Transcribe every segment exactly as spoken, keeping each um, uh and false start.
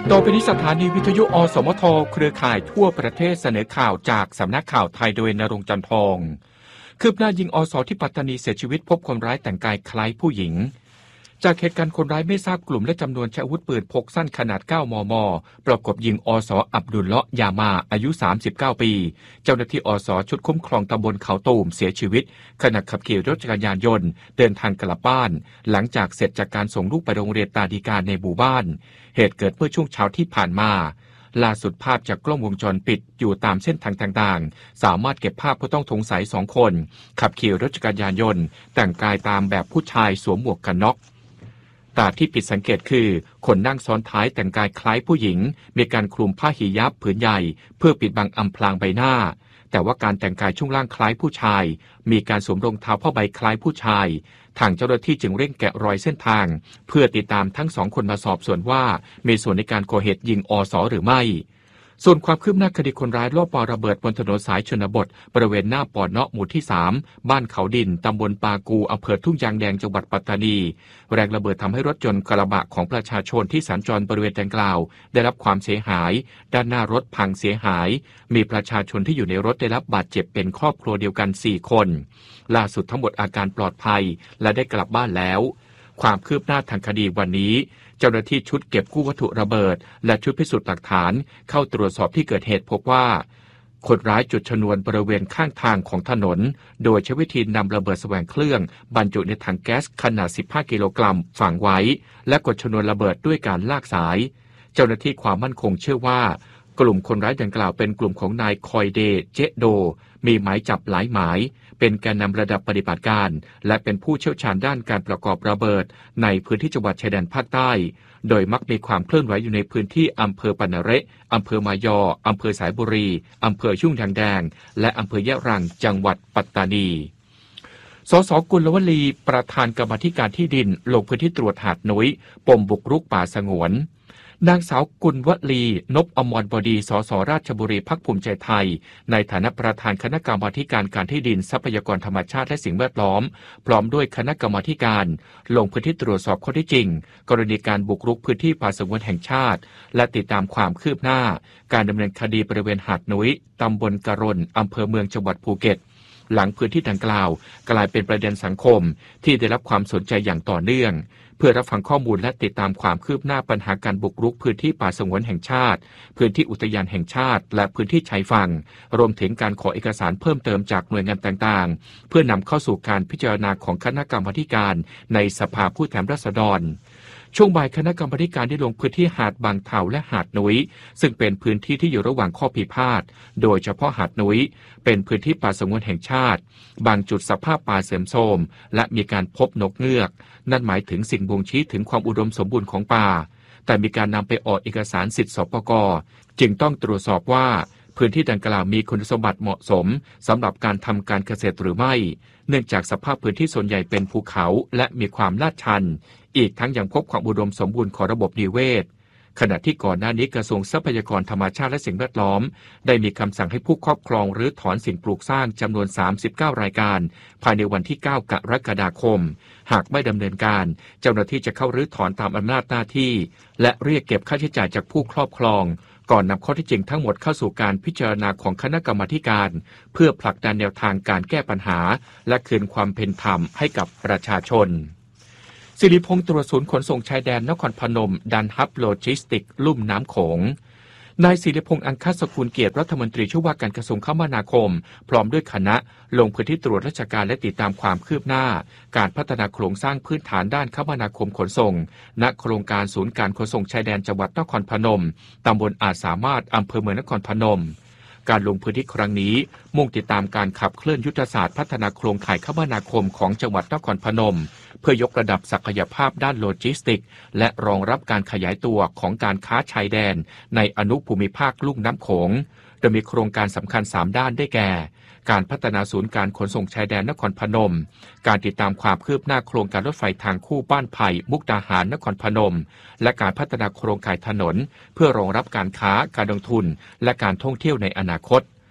ต่อไปนี้สถานีวิทยุอสมทเครือข่ายทั่วประเทศเสนอข่าวจากสำนักข่าวไทยโดยณรงค์จันทร์ทองคืบหน้ายิงอสที่ปัตตานีเสียชีวิตพบคนร้ายแต่งกายคล้ายผู้หญิงจากเหตุการณ์คนร้ายไม่ทราบกลุ่มและจำนวนใช้อาวุธปืนพกสั้นขนาด เก้ามม ประกบยิงอสอับดุลเลาะห์ยามาอายุ สามสิบเก้า ปีเจ้าหน้าที่อสชุดคุ้มครองตำบลเขาตูมเสียชีวิตขณะขับขี่รถจักรยานยนต์เดินทางกลับบ้านหลังจากเสร็จจากการส่งลูกไปโรงเรียนตาดีการในหมู่บ้านเหตุเกิดเมื่อช่วงเช้าที่ผ่านมาล่าสุดภาพจากกล้องวงจรปิดอยู่ตามเส้นทางต่างๆสามารถเก็บภาพผู้ต้องสงสัยสองคนขับขี่รถจักรยานยนต์แต่งกายตามแบบผู้ชายสวมหมวกกันน็อกตาที่ผิดสังเกตคือคนนั่งซ้อนท้ายแต่งกายคล้ายผู้หญิงมีการคลุมผ้าหิญาบผืนใหญ่เพื่อปิดบังอำพรางใบหน้าแต่ว่าการแต่งกายช่วงล่างคล้ายผู้ชายมีการสวมรองเท้าผ้าใบคล้ายผู้ชายทางเจ้าหน้าที่จึงเร่งแกะรอยเส้นทางเพื่อติดตามทั้งสองคนมาสอบสวนว่ามีส่วนในการก่อเหตุยิงอสหรือไม่ส่วนความคืบหน้าคดีคนร้ายลอบวางระเบิดบนถนนสายชนบทบริเวณหน้าปอเนาะหมู่ที่สามบ้านเขาดินตำบลปากูอำเภอทุ่งยางแดงจังหวัดปัตตานีแรงระเบิดทำให้รถยนต์กระบะของประชาชนที่สัญจรบริเวณดังกล่าวได้รับความเสียหายด้านหน้ารถพังเสียหายมีประชาชนที่อยู่ในรถได้รับบาดเจ็บเป็นครอบครัวเดียวกันสี่คนล่าสุดทั้งหมดอาการปลอดภัยและได้กลับบ้านแล้วความคืบหน้าทางคดีวันนี้เจ้าหน้าที่ชุดเก็บกู้วัตถุระเบิดและชุดพิสูจน์หลักฐานเข้าตรวจสอบที่เกิดเหตุพบว่าคนร้ายจุดชนวนบริเวณข้างทางของถนนโดยใช้วิธีนำระเบิดแสวงเครื่องบรรจุในถังแก๊สขนาดสิบห้ากิโลกรัมฝังไว้และกดชนวนระเบิดด้วยการลากสายเจ้าหน้าที่ความมั่นคงเชื่อว่ากลุ่มคนร้ายดังกล่าวเป็นกลุ่มของนายคอยเดเจโดมีหมายจับหลายหมายเป็นแกนนำระดับปฏิบัติการและเป็นผู้เชี่ยวชาญด้านการประกอบระเบิดในพื้นที่จังหวัดชายแดนภาคใต้โดยมักมีความเคลื่อนไหวอยู่ในพื้นที่อำเภอปะนะเระอำเภอมายออำเภอสายบุรีอำเภอชุ่งยางแดงและอำเภอยะรังจังหวัดปัตตานีสสกุลวลีประธานกรรมาธิการที่ดินลงพื้นที่ตรวจหาดนุ้ยปมบุกรุกป่าสงวนนางสาวกุลวลีนพอมรบดีสสราชบุรีพรรคภูมิใจไทยในฐานะประธานคณะกรรมาการการที่ดินทรัพยากรธรรมชาติและสิ่งแวดล้อมพร้อมด้วยคณะกรรมาการลงพื้นที่ตรวจสอบข้อเท็จจริงกรณีการบุกรุกพื้นที่ป่าสงวนแห่งชาติและติดตามความคืบหน้าการดำเนินคดีบริเวณหาดนุ้ยตำบลกะรนอำเภอเมืองจังหวัดภูเก็ตหลังพื้นที่ดังกล่าวกลายเป็นประเด็นสังคมที่ได้รับความสนใจอย่างต่อเนื่องเพื่อรับฟังข้อมูลและติดตามความคืบหน้าปัญหาการบุกรุกพื้นที่ป่าสงวนแห่งชาติพื้นที่อุทยานแห่งชาติและพื้นที่ชายฝั่งรวมถึงการขอเอกสารเพิ่มเติมจากหน่วยงานต่างๆเพื่อนำเข้าสู่การพิจารณาของคณะกรรมาการในสภาผู้แทนราษฎรช่วงบ่ายคณะกรรมาการได้ลงพื้นที่หาดบางเถาและหาดนุ้ยซึ่งเป็นพื้นที่ที่อยู่ระหว่างข้อพิพาทโดยเฉพาะหาดนุ้ยเป็นพื้นที่ป่าสงวนแห่งชาติบางจุดสภาพป่าเสื่อมโทรมและมีการพบนกเงือกนั่นหมายถึงสิ่งบ่งชี้ถึงความอุดมสมบูรณ์ของป่าแต่มีการนำไปออกเอกสารสิทธิสปก.จึงต้องตรวจสอบว่าพื้นที่ดังกล่าวมีคุณสมบัติเหมาะสมสำหรับการทำการเกษตรหรือไม่เนื่องจากสภาพพื้นที่ส่วนใหญ่เป็นภูเขาและมีความลาดชันอีกทั้งยังพบความอุดมสมบูรณ์ของระบบนิเวศขณะที่ก่อนหน้านี้กระทรวงทรัพยากรธรรมชาติและสิ่งแวดล้อมได้มีคำสั่งให้ผู้ครอบครองหรือถอนสิ่งปลูกสร้างจำนวนสามสิบเก้ารายการภายในวันที่เก้ากรกฎาคมหากไม่ดำเนินการเจ้าหน้าที่จะเข้ารื้อถอนตามอำนาจหน้าที่และเรียกเก็บค่าใช้จ่ายจากผู้ครอบครองก่อนนำข้อเท็จจริงทั้งหมดเข้าสู่การพิจารณาของคณะกรรมาการเพื่อผลักดันแนวทางการแก้ปัญหาและคืนความเป็นธรรมให้กับประชาชนสิริพงษ์ตรวจศูนย์ขนส่งชายแดนนครพนมดันฮับโลจิสติกลุ่มน้ำโขงนายสิริพงษ์อังคสกุลเกียรติรัฐมนตรีช่วยว่าการกระทรวงคมนาคมพร้อมด้วยคณะลงพื้นที่ตรวจราชการและติดตามความคืบหน้าการพัฒนาโครงสร้างพื้นฐานด้านคมนาคมขนส่งณโครงการศูนย์การขนส่งชายแดนจังหวัดนครพนมตำบลอาจสามารถอำเภอเมืองนครพนมการลงพื้นที่ครั้งนี้มุ่งติดตามการขับเคลื่อนยุทธศาสตร์พัฒนาโครงข่ายคมนาคมของจังหวัดนครพนมเพื่อยกระดับศักยภาพด้านโลจิสติกส์และรองรับการขยายตัวของการค้าชายแดนในอนุภูมิภาคลุ่มน้ำโขงโดยมีโครงการสำคัญสามด้านได้แก่การพัฒนาศูนย์การขนส่งชายแดนนครพนมการติดตามความคืบหน้าโครงการรถไฟทางคู่บ้านไผ่มุกดาหารนครพนมและการพัฒนาโครงข่ายถนนเพื่อรองรับการค้าการลงทุนและการท่องเที่ยวในอนาคต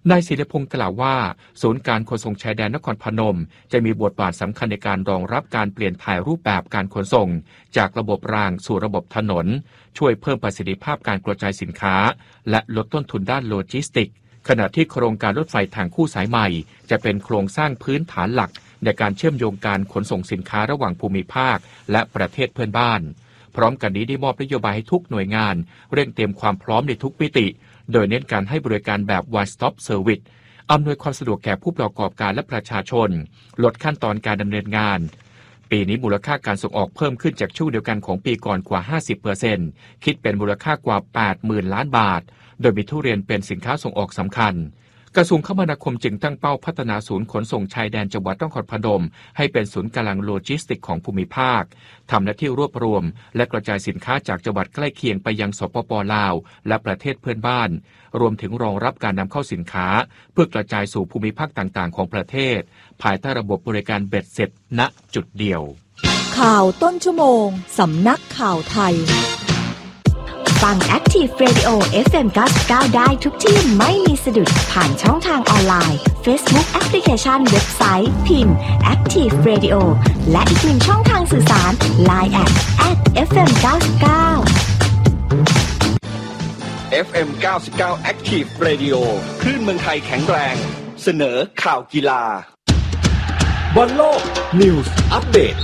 นายศิริพงศ์กล่าวว่าศูนย์การขนส่งชายแดนนครพนมจะมีบทบาทสำคัญในการรองรับการเปลี่ยนถ่ายรูปแบบการขนส่งจากระบบรางสู่ระบบถนนช่วยเพิ่มประสิทธิภาพการกระจายสินค้าและลดต้นทุนด้านโลจิสติกส์ขณะที่โครงการรถไฟทางคู่สายใหม่จะเป็นโครงสร้างพื้นฐานหลักในการเชื่อมโยงการขนส่งสินค้าระหว่างภูมิภาคและประเทศเพื่อนบ้านพร้อมกันนี้ได้มอบนโยบายให้ทุกหน่วยงานเร่งเตรียมความพร้อมในทุกมิติโดยเน้นการให้บริการแบบ one stop service อำนวยความสะดวกแก่ผู้ประกอบการและประชาชนลดขั้นตอนการดำเนินงานปีนี้มูลค่าการส่งออกเพิ่มขึ้นจากช่วงเดียวกันของปีก่อนกว่า ห้าสิบเปอร์เซ็นต์ คิดเป็นมูลค่ากว่า แปดหมื่น ล้านบาทโดยมีทุเรียนเป็นสินค้าส่งออกสำคัญกระทรวงคมนาคมจึงตั้งเป้าพัฒนาศูนย์ขนส่งชายแดนจังหวัดนครพนมให้เป็นศูนย์กลางโลจิสติกของภูมิภาคทำหน้าที่รวบรวมและกระจายสินค้าจากจังหวัดใกล้เคียงไปยังสปป.ลาวและประเทศเพื่อนบ้านรวมถึงรองรับการนำเข้าสินค้าเพื่อกระจายสู่ภูมิภาคต่างๆของประเทศภายใต้ระบบบริการเบ็ดเสร็จณจุดเดียวข่าวต้นชั่วโมงสำนักข่าวไทยฟัง Active Radio เอฟ เอ็ม เก้าสิบเก้า ได้ทุกที่ไม่มีสะดุดผ่านช่องทางออนไลน์ Facebook แอปพลิเคชันเว็บไซต์พิมพ์ Active Radio และอีกหนึ่งช่องทางสื่อสาร ไลน์ แอท แอท เอฟ เอ็ม เก้าสิบเก้าเอฟ เอ็ม เก้าสิบเก้า Active Radio คลื่นเมืองไทยแข็งแรงเสนอข่าวกีฬาบอลโลก News อัปเดต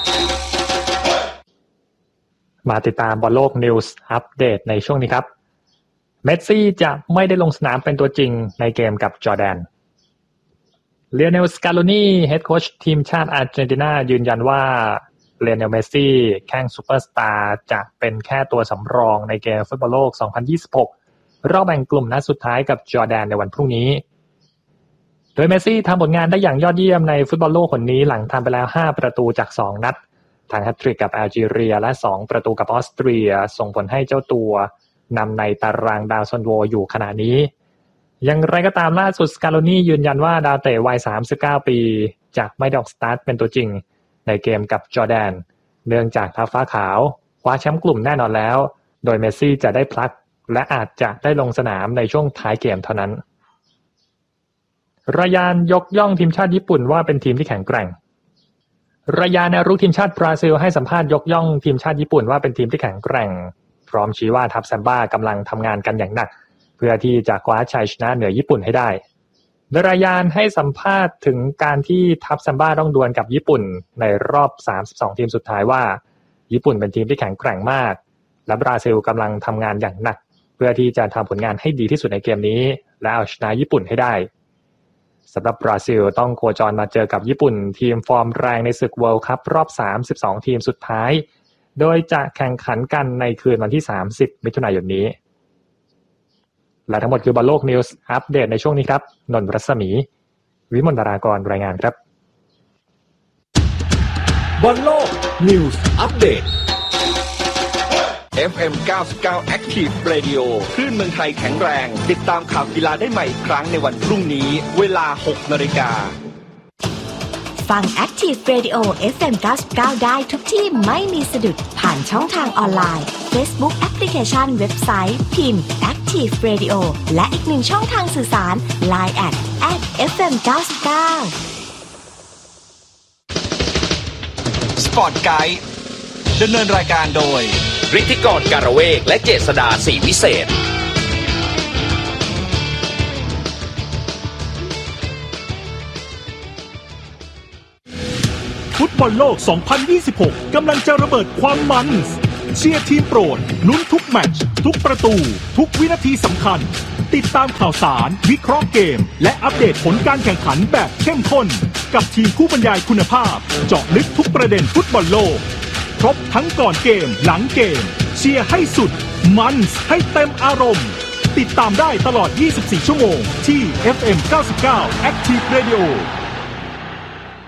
มาติดตามบอลโลกนิวส์อัปเดตในช่วงนี้ครับเมสซี่จะไม่ได้ลงสนามเป็นตัวจริงในเกมกับจอร์แดนเลโอเนล สกาโลนีเฮดโค้ชทีมชาติอาร์เจนตินายืนยันว่าเลโอเนล เมสซี่แข้งซูเปอร์สตาร์จะเป็นแค่ตัวสำรองในเกมฟุตบอลโลก สองพันยี่สิบหก รอบแบ่งกลุ่มนัดสุดท้ายกับจอร์แดนในวันพรุ่งนี้โดยเมสซี่ทำผลงานได้อย่างยอดเยี่ยมในฟุตบอลโลกคนนี้หลังทำไปแล้วห้าประตูจากสองนัดทางแฮตทริกกับแอลจีเรียและสองประตูกับออสเตรียส่งผลให้เจ้าตัวนำในตารางดาวซันโวอยู่ขณะนี้อย่างไรก็ตามล่าสุดสกาโลนียืนยันว่าดาวเตะวัยสามสิบเก้าปีจะไม่ได้ออกสตาร์ทเป็นตัวจริงในเกมกับจอร์แดนเนื่องจากทัพฟ้าขาวคว้าแชมป์กลุ่มแน่นอนแล้วโดยเมสซี่จะได้พลัดและอาจจะได้ลงสนามในช่วงท้ายเกมเท่านั้นรายานยกย่องทีมชาติญี่ปุ่นว่าเป็นทีมที่แข็งแกร่งรายานรุกทีมชาติบราซิลให้สัมภาษณ์ยกย่องทีมชาติญี่ปุ่นว่าเป็นทีมที่แข็งแกร่งพร้อมชี้ว่าทัพแซมบ้ากำลังทำงานกันอย่างหนักเพื่อที่จะคว้าชัยชนะเหนือญี่ปุ่นให้ได้โดยรายานให้สัมภาษณ์ถึงการที่ทัพแซมบ้าต้องดวลกับญี่ปุ่นในรอบสามสิบสองทีมสุดท้ายว่าญี่ปุ่นเป็นทีมที่แข็งแกร่งมากและบราซิลกำลังทำงานอย่างหนักเพื่อที่จะทำผลงานให้ดีที่สุดในเกมนี้และเอาชนะญี่ปุ่นให้ได้สำหรับบราซิลต้องโคจรมาเจอกับญี่ปุ่นทีมฟอร์มแรงในศึกเวิลด์คัพรอบสามสิบสองทีมสุดท้ายโดยจะแข่งขันกันในคืนวันที่สามสิบมิถุนายนนี้และทั้งหมดคือบอลโลกนิวส์อัปเดตในช่วงนี้ครับนนท์รัศมีวิมลดารากรรายงานครับบอลโลกนิวส์อัปเดตเอฟ เอ็ม เก้าสิบเก้า Active Radio คลื่นเมืองไทยแข็งแรงติดตามข่าวกีฬาได้ใหม่อีกครั้งในวันพรุ่งนี้เวลา หกนาฬิกาฟัง Active Radio เอฟ เอ็ม เก้าสิบเก้า ได้ทุกที่ไม่มีสะดุดผ่านช่องทางออนไลน์ Facebook แอปพลิเคชันเว็บไซต์พิมพ์ Active Radio และอีกหนึ่งช่องทางสื่อสาร ไลน์ แอท แอท เอฟ เอ็ม เก้าสิบเก้าสปอร์ตไกด์ดำเนินรายการโดยฤทธิกรการเวกและเจษฎาศรีวิเศษฟุตบอลโลก สองพันยี่สิบหก กำลังจะระเบิดความมันเชียร์ทีมโปรดลุ้นทุกแมตช์ทุกประตูทุกวินาทีสำคัญติดตามข่าวสารวิเคราะห์เกมและอัปเดตผลการแข่งขันแบบเข้มข้นกับทีมผู้บรรยายคุณภาพเจาะลึกทุกประเด็นฟุตบอลโลกครบทั้งก่อนเกมหลังเกมเชียร์ให้สุดมันให้เต็มอารมณ์ติดตามได้ตลอดยี่สิบสี่ชั่วโมงที่ เอฟ เอ็ม เก้าสิบเก้า Active Radio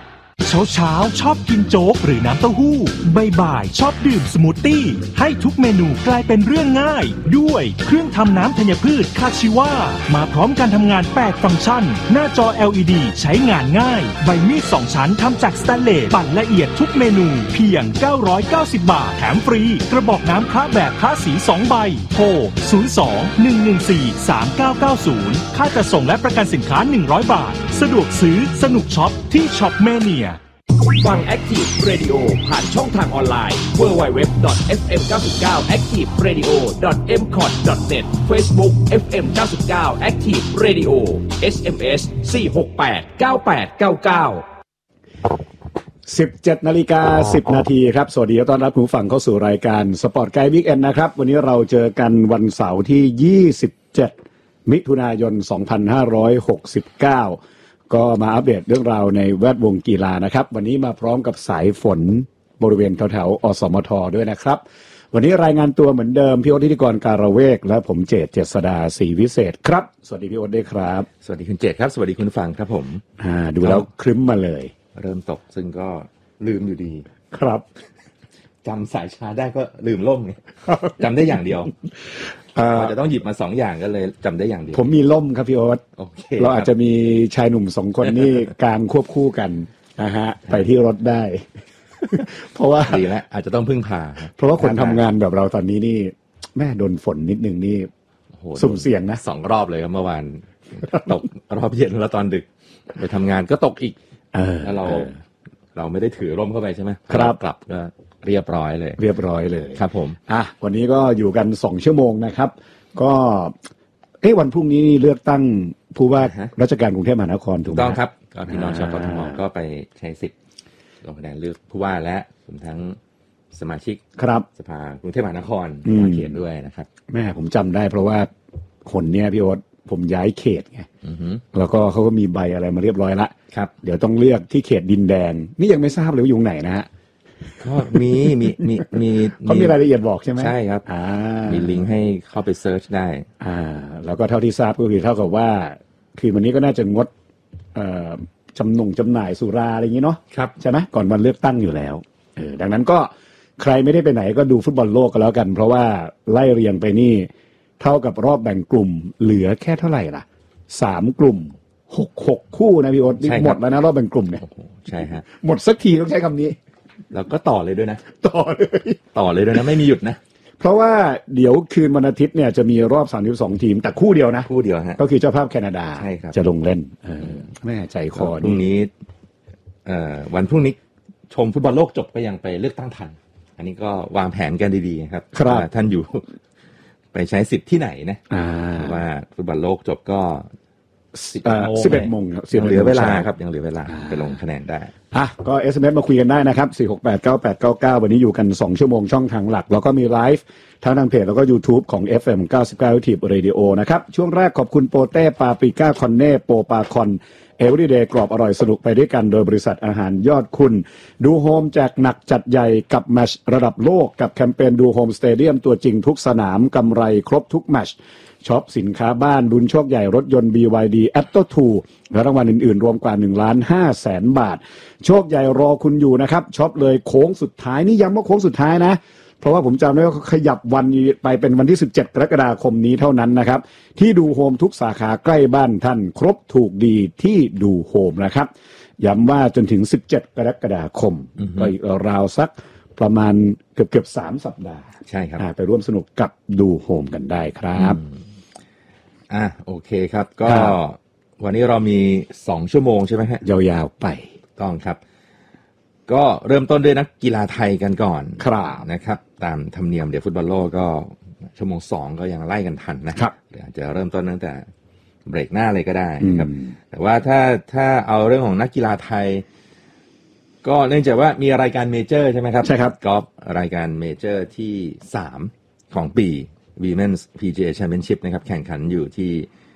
เช้าเช้าชอบกินโจ๊กหรือน้ำเต้าหู้บ่ายๆชอบดื่มสมูทตี้ให้ทุกเมนูกลายเป็นเรื่องง่ายด้วยเครื่องทำน้ำธัญพืชคาชิวามาพร้อมการทำงานแปดฟังก์ชันหน้าจอ แอล อี ดี ใช้งานง่ายใบมีดสองชั้นทำจากสแตนเลสปั่นละเอียดทุกเมนูเพียงเก้าร้อยเก้าสิบบาทแถมฟรีกระบอกน้ำคละแบบคละสีสองใบโทรศูนย์ สอง หนึ่ง หนึ่ง สี่ สาม เก้า เก้า ศูนย์ค่าจัดส่งและประกันสินค้าหนึ่งร้อยบาทสะดวกซื้อสนุกช็อปที่ช็อปแมเนียฟัง Active Radio ผ่านช่องทางออนไลน์ ดับเบิลยู ดับเบิลยู ดับเบิลยู ดอท เอฟ เอ็ม เก้าสิบเก้า แอคทีฟเรดิโอ ดอท เอ็ม คอท ดอท เน็ต Facebook เอฟ เอ็ม เก้าสิบเก้า Active Radio เอส เอ็ม เอส สี่ หก แปด เก้า แปด เก้า เก้าสิบเจ็ดนาฬิกาสิบนาทีครับสวัสดีต้อนรับคุณผู้ฟังเข้าสู่รายการสปอร์ตไกด์วีคเอนด์นะครับวันนี้เราเจอกันวันเสาร์ที่ยี่สิบเจ็ดมิถุนายนสองพันห้าร้อยหกสิบเก้าก็มาอัปเดตเรื่องราวในแวดวงกีฬานะครับวันนี้มาพร้อมกับสายฝนบริเวณแถวๆอสมทด้วยนะครับวันนี้รายงานตัวเหมือนเดิมพี่โอ๊ตธิติกรการะเวกและผมเจตเจษฎาศรีวิเศษครับสวัสดีพี่โอ๊ตด้วยครับสวัสดีคุณเจตครับสวัสดีคุณฟังครับผมอ่าดูแล้วครึ้มมาเลยเริ่มตกซึ่งก็ลืมอยู่ดีครับจำสายชาร์จได้ก็ลืมล่มไงจำได้อย่างเดียวเราจะต้องหยิบมาสองอย่างก็เลยจำได้อย่างเดียวผมมีล่มครับพี่โอ๊ตเราอาจจะมีชายหนุ่มสองคนนี่การควบคู่กันนะฮะไปที่รถได้เพราะว่าดีแล้วอาจจะต้องพึ่งพาเพราะว่าคนทำงานแบบเราตอนนี้นี่แม่โดนฝนนิดนึงนี่สุ่มเสี่ยงนะสองรอบเลยครับเมื่อวานตกรอบเย็นแล้วตอนดึกไปทำงานก็ตกอีกแล้วเราเราไม่ได้ถือร่มเข้าไปใช่ไหมครับกลับก็เรียบร้อยเลยเรียบร้อยเลยครับผมอ่ะวันนี้ก็อยู่กันสองชั่วโมงนะครับก็เอ้วันพรุ่งนี้เลือกตั้งผู้ว่าราชการกรุงเทพมหานครถูกไหมต้องครับก็พี่น้องชาวกทมก็ไปใช้สิทธิ์ลงคะแนนเลือกผู้ว่าและรวมทั้งสมาชิกครับสภากรุงเทพมหานครมาเขตด้วยนะครับแม่ผมจำได้เพราะว่าคนเนี้ยพี่โอ๊ตผมย้ายเขตไงแล้วก็เขาก็มีใบอะไรมาเรียบร้อยละครับเดี๋ยวต้องเลือกที่เขตดินแดงนี่ยังไม่ทราบเลยว่าอยู่ไหนนะฮะก็มีมีมีมีเขามีรายละเอียดบอกใช่ไหมใช่ครับอ่ามีลิงก์ให้เข้าไปเซิร์ชได้อ่าแล้วก็เท่าที่ทราบก็คือเท่ากับว่าคือวันนี้ก็น่าจะงดเอ่อจำหน่งจำหน่ายสุราอะไรอย่างนี้เนาะครับใช่ไหมก่อนวันเลือกตั้งอยู่แล้วเออดังนั้นก็ใครไม่ได้ไปไหนก็ดูฟุตบอลโลกกันแล้วกันเพราะว่าไล่เรียงไปนี่เท่ากับรอบแบ่งกลุ่มเหลือแค่เท่าไหร่ล่ะสามกลุ่มหกหกคู่นะพี่โอ๊ตนี่หมดแล้วนะรอบแบ่งกลุ่มเนี่ยใช่ฮะหมดสักทีต้องใช้คำนี้แล้วก็ต่อเลยด้วยนะต่อเลยต่อเลยด้วยนะไม่มีหยุดนะเพราะว่าเดี๋ยวคืนวันอาทิตย์เนี่ยจะมีรอบสามสิบสองทีมแต่คู่เดียวนะคู่เดียวฮะก็คือเจ้าภาพแคนาดาจะลงเล่นเออแม่ใจคอพรุ่งนี้เอ่อวันพรุ่งนี้ชมฟุตบอลโลกจบก็ยังไปเลือกตั้งทันอันนี้ก็วางแผนกันดีๆครับท่านอยู่ไปใช้สิทธิ์ที่ไหนนะว่าฟุตบอลโลกจบก็สิบเอ็ดโมงยังเหลือเวลาครับยังเหลือเวลาไปลงคะแนนได้อ่ะก็ เอส เอ็ม เอส มาคุยกันได้นะครับสี่ หก แปด เก้า แปด เก้า เก้าวันนี้อยู่กันสองชั่วโมงช่องทางหลักแล้วก็มีไลฟ์ทั้งทางเพจแล้วก็ YouTube ของ เอฟ เอ็ม เก้าสิบเก้า Active Radio นะครับช่วงแรกขอบคุณโปเต้ปาปริก้าคอนเน่โปปาคอนเอเวอรี่เดย์กรอบอร่อยสนุกไปด้วยกันโดยบริษัทอาหารยอดคุณดูโฮมแจกหนักจัดใหญ่กับแมตช์ระดับโลกกับแคมเปญดูโฮมสเตเดียมตัวจริงทุกสนามกำไรครบทุกแมตช์ช็อปสินค้าบ้านลุ้นโชคใหญ่รถยนต์ บี วาย ดี แอตโต้ ทู และรางวัลอื่นๆรวมกว่า หนึ่งล้านห้าแสน บาทโชคใหญ่รอคุณอยู่นะครับช็อปเลยโค้งสุดท้ายนี่ย้ำว่าโค้งสุดท้ายนะเพราะว่าผมจำได้ว่าขยับวันไปเป็นวันที่สิบเจ็ดกรกฎาคมนี้เท่านั้นนะครับที่ดูโฮมทุกสาขาใกล้บ้านท่านครบถูกดีที่ดูโฮมนะครับย้ำว่าจนถึงสิบเจ็ดกรกฎาคมก็อีกราวสักประมาณเกือบๆสามสัปดาห์ใช่ครับไปร่วมสนุกกับดูโฮมกันได้ครับอ่ะโอเคครับก็วันนี้เรามีสองชั่วโมงใช่ไหมฮะยาวๆไปต้องครับก็เริ่มต้นด้วยนักกีฬาไทยกันก่อนครับนะครับตามธรรมเนียมเดี๋ยวฟุตบอลโลกก็ชั่วโมงสองก็ยังไล่กันทันนะครับหรืออาจจะเริ่มต้นตั้งแต่เบรกหน้าเลยก็ได้ครับแต่ว่าถ้าถ้าเอาเรื่องของนักกีฬาไทยก็เนื่องจากว่ามีรายการเมเจอร์ใช่ไหมครับใช่ครับกอล์ฟรายการเมเจอร์ที่สามของปี Women's พี จี เอ Championship นะครับแข่งขันอยู่ที่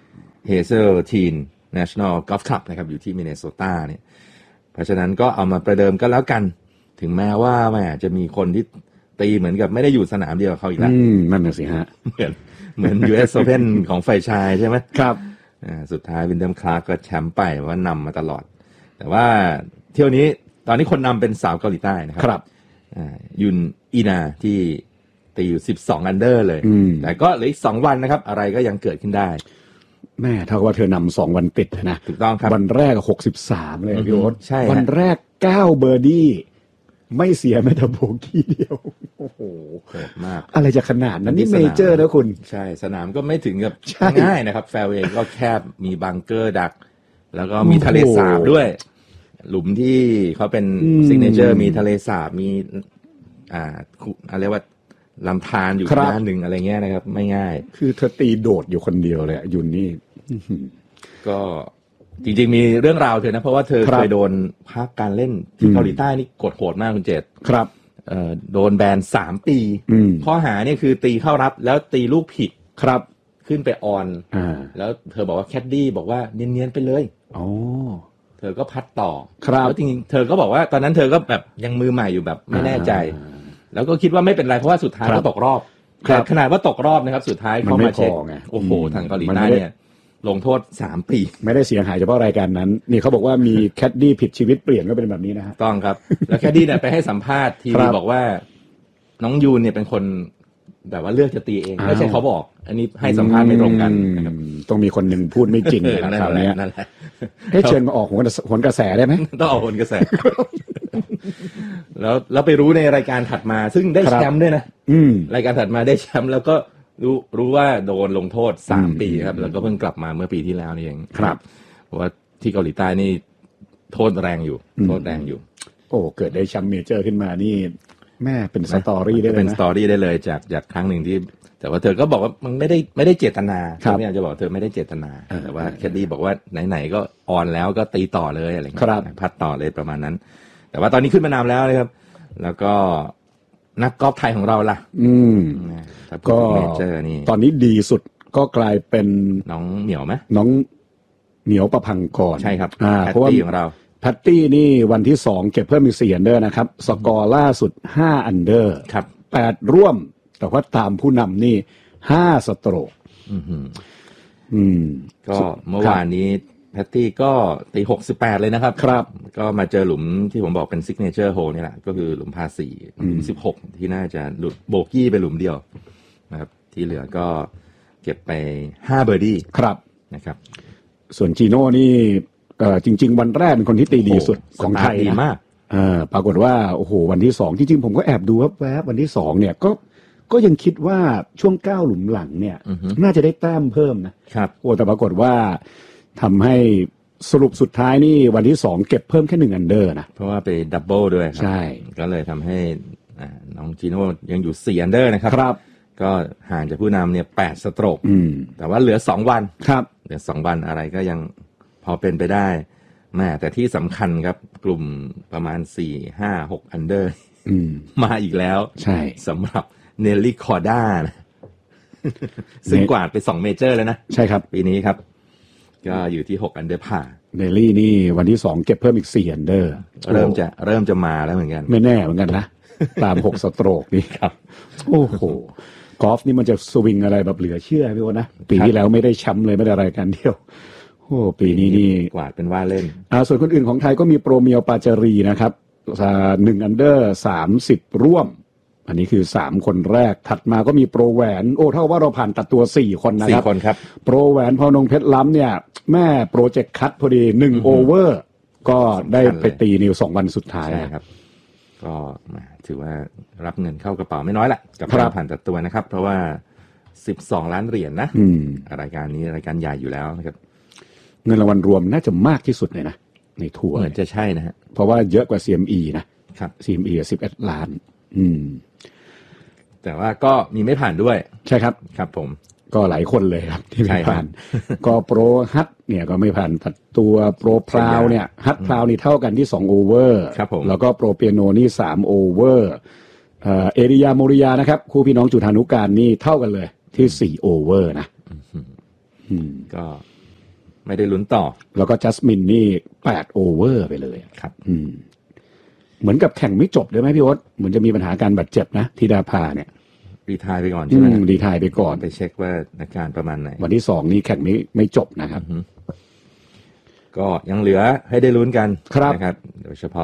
Hazeltine National Golf Club นะครับอยู่ที่มินนิโซตาเนี่ยเพราะฉะนั้นก็เอามาประเดิมก็แล้วกันถึงแม้ว่าแหมจะมีคนที่ตีเหมือนกับไม่ได้อยู่สนามเดียวกับเขาอีกแล้วอืมนั่นน่ะสิฮะเหมือนเหมือน ยู เอส Open ของฝ่ายชายใช่ไหมครับอ่าสุดท้ายวินเดมคลาร์กก็แชมป์ไปว่านำมาตลอดแต่ว่าเที่ยวนี้ตอนนี้คนนำเป็นสาวเกาหลีใต้นะครัครับอ่ายุนอีนาที่ตีอยู่สิบสองอันเดอร์เลยอืมแต่ก็เหลืออีกสองวันนะครับอะไรก็ยังเกิดขึ้นได้แม่เท่ากับว่าเธอนำสองวันติดนะถูกต้องครับวันแรกหกสิบสามเลยพี่โอ๊ตใช่ฮะวันแรกเก้าเบอร์ดี้ไม่เสียแม้แต่โบกี้เดียวโอ้โหโหดมากอะไรจะขนาดนั้นนี่ที่สเมนามเจอร์นะคุณใช่สนามก็ไม่ถึงกับใช่ง่ายนะครับแฟร์เวย์ก็แคบมีบังเกอร์ดัก แล้วก็มีทะเลสาบด้วย หลุมที่เขาเป็นอืมซิกเนเจอร์มีทะเลสาบมีอ่าคุอะไรว่าลำธารอยู่ครับด้านหนึ่งอะไรเงี้ยนะครับ ไม่ง่ายคือเธอตีโดดอยู่คนเดียวเลยอะยุนนี่ก็จริงๆมีเรื่องราวเธอนะ เพราะว่าเธอครับเคยโดนพักการเล่นที่อืมเกาหลีใต้นี่กดโหดมากคุณเจษครับเอ่อโดนแบนสามปีอืมข้อหาเนี่ยคือตีเข้ารับแล้วตีลูกผิดครับขึ้นไปออนอ่าแล้วเธอบอกว่าแคดดี้บอกว่าเนียนๆไปเลยอ๋อเธอก็พัดต่อครับแล้วจริงๆเธอก็บอกว่าตอนนั้นเธอก็แบบยังมือใหม่อยู่แบบไม่แน่ใจอ่าแล้วก็คิดว่าไม่เป็นไรเพราะว่าสุดท้ายครับก็ตกรอบครับแต่ขนาดว่าตกรอบนะครับ สุดท้ายมันเขาไม่มาเช็คพอไงโอ้โหอืมทางเกาหลีมันใต้ไม่ได้เนี่ยลงโทษสามปีไม่ได้เสียหายเฉพาะรายการนั้น นี่เขาบอกว่ามีแคดดี้ผิดชีวิตเปลี่ยนก็เป็นแบบนี้นะฮะต้องครับ แล้วแคดดี้เนี่ยไปให้สัมภาษณ์ทีครัวีบบอกว่า น้องยูนเนี่ยเป็นคนแบบว่าเลือกจะตีเองอ้าวไม่ใช่เขาบอก อันนี้ให้สัมภาษณ์ไม่ตรงกันนะครับอืมต้องมีคนหนึ่งพูดไม่จริงเออนะนั่นคราวแหละเนี้ยนั่นแหละให้เชิญมาออกโหนโหนกระแสได้ไหมต้องเอาคนกระแส แล้วแล้วไปรู้ในรายการถัดมา ซึ่งได้ครับแชมป์ด้วยนะอืมรายการถัดมาได้แชมป์แล้วก็รู้รู้ว่าโดนลงโทษสามอืมปีครับ แล้วก็เพิ่งกลับมาเมื่อปีที่แล้วนี่เองครับเพราะว่าที่เกาหลีใต้นี่โทษแรงอยู่อืมโทษแรงอยู่โอ้เกิดได้แชมป์เมเจอร์ขึ้นมานี่ แม่เป็นสตอรี่ได้เลเป็ยนนะสตอรี่ได้เลยจากจากครั้งหนึ่งที่ แต่ว่าเธอก็บอกว่ามันไม่ได้ไม่ได้เจตนาครับเธอไม่อยากจะบอกเธอไม่ได้เจตนาอ่าแต่ว่าแคดดี้บอกว่าไหนๆก็ออนแล้วก็ตีต่อเลยอะไรเงี้ยครับพัดต่อเลยประมาณนั้น แต่ว่าตอนนี้ขึ้นมานานแล้วนะครับ แล้วก็นักกอล์ฟไทยของเราล่ะอืมถ้าพูดก็ถึงเมเจอร์นี่ตอนนี้ดีสุดก็กลายเป็นน้องเหมียวไหมน้องเหมียวประพังกรใช่ครับอ่าแพตเพราะว่าตี้ของเราแพตตี้นี่วันที่สองเก็บเพิ่มอีกสี่อันเดอร์นะครับ สกอร์ล่าสุดห้าอันเดอร์ครับแปดร่วม แต่ว่าตามผู้นำนี่ห้าสโตรกอือหืออืมก็เมื่อวานนี้แพตตี้ก็ตีหกสิบแปดเลยนะครับครับก็มาเจอหลุมที่ผมบอกเป็นซิกเนเจอร์โฮนี่แหละ ก็คือหลุมพาสี่หลุมสิบหกที่น่าจะหลุดโบกี้ไปหลุมเดียวนะครับ ที่เหลือก็เก็บไปห้าเบอร์ดี้ครับนะครับส่วนจีโน่นี่เอ่อจริง ๆ วันแรกเป็นคนที่ตีดีสุดของไทยสตาร์ทดีนะมากเออปรากฏว่าโอ้โหวันที่สองจริงๆผมก็แอบดูแวบๆวันที่สองเนี่ยก็ก็ยังคิดว่าช่วงเก้าหลุมหลังเนี่ยอือฮึน่าจะได้แต้มเพิ่มนะครับ โอ้แต่ปรากฏว่าทำให้สรุปสุดท้ายนี่วันที่สองเก็บเพิ่มแค่หนึ่งอันเดอร์นะเพราะว่าไปดับเบิลด้วยครัใช่ก็เลยทำให้อ่าน้องจีโน่ยังอยู่สี่อันเดอร์นะครับครับก็ห่างจากผู้นำเนี่ยแปดสโตรกอืมแต่ว่าเหลือสองวันครับเหลือสองวันอะไรก็ยังพอเป็นไปได้แม่แต่ที่สำคัญครับกลุ่มประมาณสี่ห้าหกอันเดอร์อืมมาอีกแล้วใช่สำหรับเนลลี่คอร์ด้านะ ซึ่งกวาดไปสองเมเจอร์แล้วนะใช่ครับปีนี้ครับ ก็อยู่ที่หกอันเดอร์ผ่าเนลลี่นี่วันที่สองเก็บเพิ่มอีกสี่อันเดอร์เริ่มจะเริ่มจะมาแล้วเหมือนกันไม่แน่เหมือนกันนะ ตามหกสโตรกนี่ครับโอ้โหกอล์ฟนี่มันจะสวิงอะไรแบบเหลือเชื่อพี่โอนะปีที่แล้วไม่ได้แชมป์เลยไม่ได้รายการเดียวโอ้ปีนี้นี่กวาดเป็นว่าเล่นอ่าส่วนคนอื่นของไทยก็มีโปรเมียวปาจารีนะครับหนึ่งอันเดอร์สามสิบร่วม อันนี้คือสามคนแรกถัดมาก็มีโปรแหวนโอ้เท่าว่าเราผ่านตัดตัวสี่คนนะคสี่รับคนครับโปรแหวนพอนงเพชรล้ำเนี่ยแม่โปรเจกต์คัดพอดีหนึ่งโอเวอร์ก็ได้ไปตีนิวสองวันสุดท้ายใช่ครับ ก็มาถือว่ารับเงินเข้ากระเป๋าไม่น้อยแหละกับครัการบผ่านตัดตัวนะครับ เพราะว่าสิบสองล้านเหรียญนะอืมรายการนี้รายการใหญ่อยู่แล้วนะครับเงินรางวัลรวมน่าจะมากที่สุดเลยนะในทัวร์เหมือนจะใช่นะฮะเพราะว่าเยอะกว่า ซี เอ็ม อี นะครับ ซี เอ็ม อี สิบเอ็ดล้าน อืมแต่ว่าก็มีไม่ผ่านด้วยใช่ครับครับผมก็หลายคนเลยครับ ที่ใช่ไม่ครับผ่าน ก็โปรฮัทเนี่ยก็ไม่ผ่านตัดตัวโปรพราวเนี่ยฮัทพราวนี่เท่ากันที่สองโอเวอร์ครับผมแล้วก็โปรเปียโนนี่สามโอเวอร์เอ่อเอริยาโมริยานะครับคู่พี่น้องจุฑานุการนี่เท่ากันเลยที่สี่โอเวอร์นะอืมก็ไม่ได้ลุ้นต่อแล้วก็จัสมินนี่แปดโอเวอร์ไปเลยครับอืมเหมือนกับแข่งไม่จบด้วยไหมพี่โอ๊ตเหมือนจะมีปัญหาการบาดเจ็บนะธิดาภาเนี่ยรีไทายไปก่อนอืใช่ไหมมดีทายไปก่อนไปเช็คว่าอาการประมาณไหนวันที่สองนี่แข่งไม่ไม่จบนะครับก็ยังเหลือให้ได้ลุ้นกันครับนะครับ โดยเฉพาะ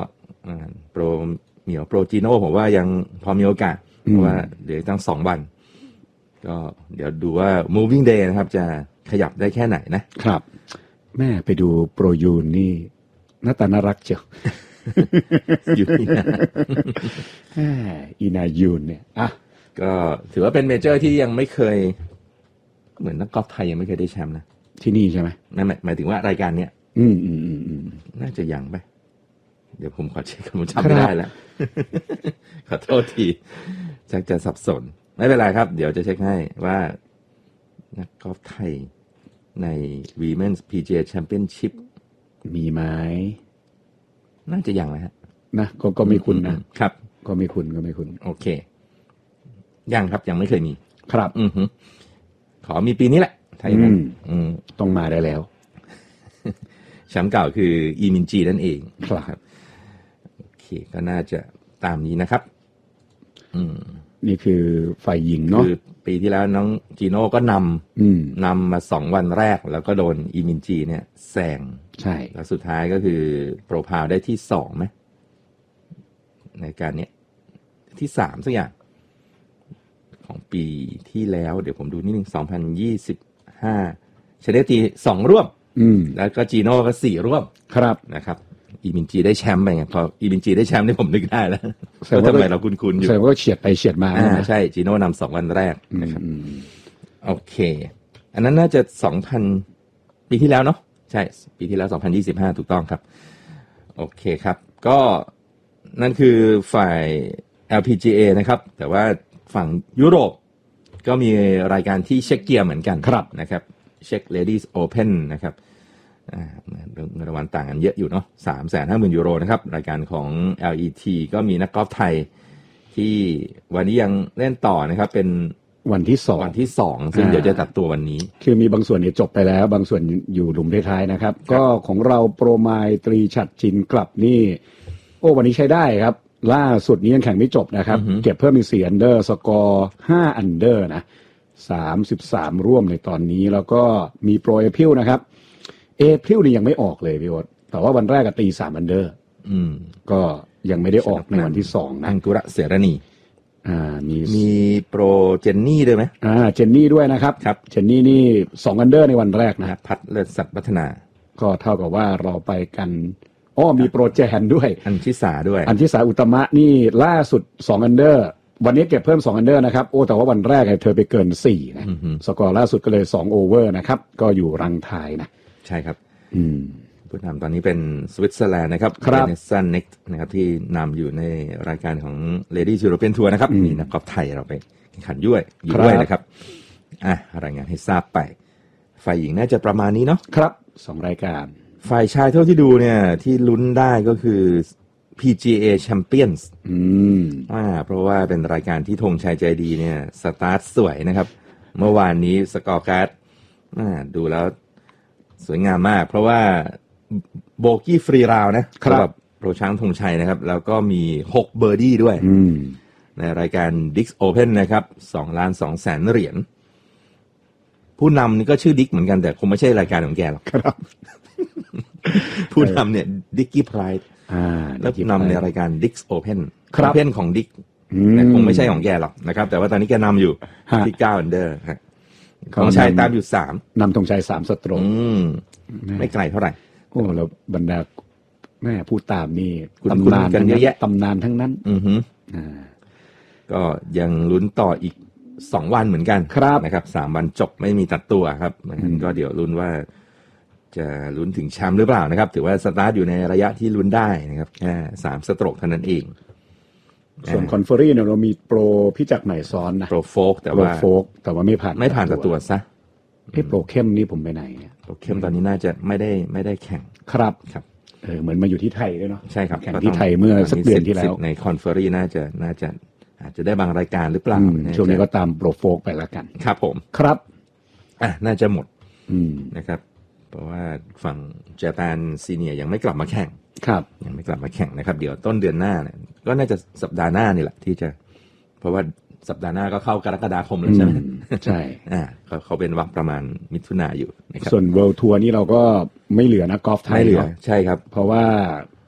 โปรเหมียวโปรจีโน่ผมว่ายังพอมีโอกาสเพราะว่าเดี๋ยวตั้งสองวันก็เดี๋ยวดูว่า moving day นะครับจะขยับได้แค่ไหนนะครับแม่ไปดูโปรยูนนี่หน้าตาน่ารักเจียวอยู่ที่นั่นอีนายูนเนี่ยอ่ะก็ถือว่าเป็นเมเจอร์ที่ยังไม่เคยเหมือนนักกอล์ฟไทยยังไม่เคยได้แชมป์นะที่นี่ใช่ไหมไม่หมายถึงว่ารายการเนี้ยอืมอืมอืมอืมน่าจะยังไปเดี๋ยวผมขอเช็คผมจำไม่ได้แล้วขอโทษทีชักจะสับสนไม่เป็นไรครับเดี๋ยวจะเช็คให้ว่านักกอล์ฟไทยใน Women's พี จี เอ Championship มีไหมน่าจะยังนะฮะนะก็ก็ไม่คุณนะครับก็ไม่คุณก็ไม่คุณโอเคยังครับยังไม่เคยมีครับอือฮึขอมีปีนี้แหละไทยนั้นต้องมาได้แล้วแชมป์เก่าคืออีมินจีนั่นเองครับโอเคก็น่าจะตามนี้นะครับอืมนี่คือฝ่ายหญิงเนาะคือปีที่แล้วน้องจีโน่ก็นำนำมาสองวันแรกแล้วก็โดนอีมินจีเนี่ยแซงใช่แล้วสุดท้ายก็คือโปรพาวได้ที่สองไหมในการเนี้ยที่สามสักอย่างของปีที่แล้วเดี๋ยวผมดูนิดนึงสองพันยี่สิบห้าชนะตีสองร่วมแล้วก็จีโน่ก็สี่ร่วมครับนะครับอีมินจีได้แชมป์ไปไงพออีมินจีได้แชมป์นี่ผมนึกได้แล้วว่าทำไมเราคุ้นๆอยู่แสดงว่าเฉียดไปเฉียดมาอ่าใช่จีโน่นำสองวันแรกนะครับโอเคอันนั้นน่าจะสองพันปีที่แล้วเนาะใช่ปีที่แล้วสองพันยี่สิบห้าถูกต้องครับโอเคครับก็นั่นคือฝ่าย แอล พี จี เอ นะครับแต่ว่าฝั่งยุโรปก็มีรายการที่เช็คเกียร์เหมือนกันนะครับเช็ค Ladies Open นะครับเงินรางวัลต่างกันเยอะอยู่เนาะ สามแสนห้าหมื่น ยูโรนะครับรายการของ แอล อี ที ก็มีนักกอล์ฟไทยที่วันนี้ยังเล่นต่อนะครับเป็นวันที่สองวันที่สองซึ่งเดี๋ยวจะตัดตัววันนี้คือมีบางส่วนเนี่ยจบไปแล้วบางส่วนอยู่หลุมท้ายๆนะครับก็ของเราโปรไมตรีฉัตรจินกลับนี่โอ้วันนี้ใช้ได้ครับล่าสุดนี้ยังแข่งไม่จบนะครับเก็บเพิ่มอีกสี่อันเดอร์สกอร์ห้าอันเดอร์นะสามสิบสามร่วมในตอนนี้แล้วก็มีโปรเอพิลนะครับเอพิลนี่ยังไม่ออกเลยพี่โอ๊ตแต่ว่าวันแรกก็ตีสามอันเดอร์ก็ยังไม่ได้ออกในวันที่สองนะอังกุระเสรณีอ่ามีมีโปรเจนนี่ด้วยไหมอ่าเจนนี่ด้วยนะครับครับเจนนี่นี่สองอันเดอร์ในวันแรกนะพัดเลิศสัตว์พัฒนาก็เท่ากับว่าเราไปกันอ๋อมีโปรแจนด้วยอันชิสาด้วยอันชิสาอุตมะนี่ล่าสุดสองอันเดอร์วันนี้เก็บเพิ่มสองอันเดอร์นะครับโอ้แต่ว่าวันแรกเธอไปเกินสี่นะสกอร์ล่าสุดก็เลยสองโอเวอร์นะครับก็อยู่รังท้ายนะใช่ครับอืมผู้นำตอนนี้เป็นสวิตเซอร์แลนด์นะครับเนซันเน็กนะครับที่นำอยู่ในรายการของ Ladies European Tour นะครับมีนักกอล์ฟไทยเราไปแข่งขันด้วยอยู่ด้วยนะครับอ่ะรายงานให้ทราบไปฝ่ายหญิงน่าจะประมาณนี้เนาะครับสองรายการฝ่ายชายเท่าที่ดูเนี่ยที่ลุ้นได้ก็คือ พี จี เอ Champions อืมอ่าเพราะว่าเป็นรายการที่ธงชัยใจดีเนี่ยสตาร์ทสวยนะครับเมื่อวานนี้สกอร์การ์ดอ่าดูแล้วสวยงามมากเพราะว่าโบกี้ฟรีราวนะครับโปรช้างธงชัยนะครับแล้วก็มีหกเบอร์ดี้ด้วยในรายการ Dix Open นะครับสองล้านสองแสนเหรียญผู้นำนี่ก็ชื่อดิ๊กเหมือนกันแต่คงไม่ใช่รายการของแกหรอกครับผู้นำเนี่ยดิกกี้ไพรส์แล้วนำในรายการ Dix Open Open ของดิ๊กแต่คงไม่ใช่ของแกหรอกนะครับแต่ว่าตอนนี้แกนำอยู่ที่เก้าอันเดอร์ธงชัยตามอยู่สามนำธงชัยสามสโตรกไม่ไกลเท่าไหร่โอ้แล้วบรรดาแม่พูดตามนี่ตำนานกันเยอะแยะตำนานทั้งนั้นอือฮึก็ยังลุ้นต่ออีกสองวันเหมือนกันนะครับสามวันจบไม่มีตัดตัวครับงั้นก็เดี๋ยวลุ้นว่าจะลุ้นถึงแชมป์หรือเปล่านะครับถือว่าสตาร์ทอยู่ในระยะที่ลุ้นได้นะครับแค่สามสโตรกเท่านั้นเองส่วนคอนเฟอรี่เนี่ยเรามีโปรพี่จักรไหนซ้อนนะโปรโฟกแต่ว่าโฟกแต่ว่าไม่ผ่านไม่ผ่านตัดตัวซะไอ้โปรเข้มนี่ผมไปไหนเนี่ยโปรเข้มตอนนี้น่าจะไม่ได้ไม่ได้แข่งครับครับเออเหมือนมาอยู่ที่ไทยด้วยเนาะใช่ครับแข่งที่ไทยเมื่อสักเดือนที่แล้วในคอนเฟอรี่น่าจะน่าจะอาจจะได้บางรายการหรือเปล่าช่วงนี้ก็ตามโปรโฟกไปแล้วกันครับผมครับอ่ะน่าจะหมดนะครับเพราะว่าฝั่งเจแปนซีเนียยังไม่กลับมาแข่งครับยังไม่กลับมาแข่งนะครับเดี๋ยวต้นเดือนหน้าเนี่ยก็น่าจะสัปดาห์หน้านี่แหละที่จะเพราะว่าสัปดาห์หน้าก็เข้ากรกฎาคมแล้วใช่ไหมใช่อ่าเขาเป็นวรรคประมาณมิถุนาอยู่นะครับส่วนเวิลด์ทัวร์นี่เราก็ไม่เหลือนะกอล์ฟไทยไม่เหลือใช่ครับเพราะว่า